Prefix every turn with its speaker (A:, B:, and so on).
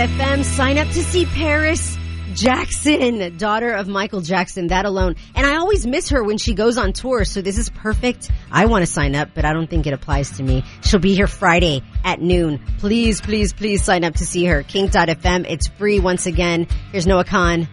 A: FM, sign up to see Paris Jackson, daughter of Michael Jackson, that alone. And I always miss her when she goes on tour, so this is perfect. I want to sign up, but I don't think it applies to me. She'll be here Friday at noon. Please, please, please sign up to see her. Kink.FM. It's free once again. Here's Noah Khan.